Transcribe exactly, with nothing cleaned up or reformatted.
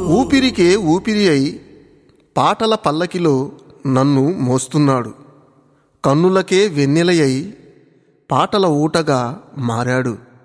ఊపిరికే ఊపిరి అయి పాటల పల్లకిలో నన్ను మోస్తున్నాడు. కన్నులకే వెన్నెలయై పాటల ఊటగా మారాడు.